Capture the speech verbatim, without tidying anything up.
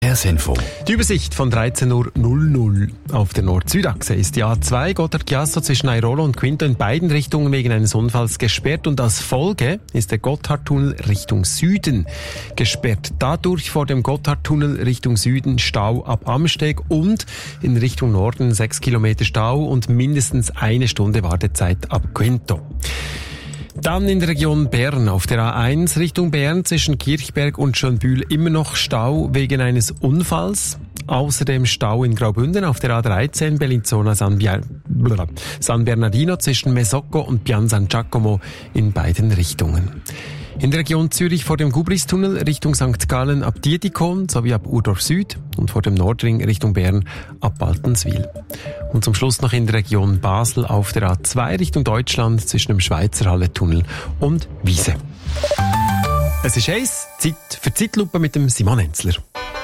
Verkehrsinfo. Die Übersicht von dreizehn Uhr null null. Auf der Nord-Süd-Achse ist die A zwei Gotthard-Chiasso zwischen Airolo und Quinto in beiden Richtungen wegen eines Unfalls gesperrt und als Folge ist der Gotthardtunnel Richtung Süden gesperrt. Dadurch vor dem Gotthardtunnel Richtung Süden Stau ab Amsteg und in Richtung Norden sechs Kilometer Stau und mindestens eine Stunde Wartezeit ab Quinto. Dann in der Region Bern auf der A eins Richtung Bern zwischen Kirchberg und Schönbühl immer noch Stau wegen eines Unfalls. Außerdem Stau in Graubünden auf der A dreizehn Bellinzona San, Bier- San Bernardino zwischen Mesocco und Pian San Giacomo in beiden Richtungen. In der Region Zürich vor dem Gubristunnel Richtung Sankt Gallen ab Dietikon sowie ab Urdorf Süd und vor dem Nordring Richtung Bern ab Baltenswil. Und zum Schluss noch in der Region Basel auf der A zwei Richtung Deutschland zwischen dem Schweizer Halletunnel und Wiese. Es ist eins, Zeit für Zeitlupe mit dem Simon Enzler.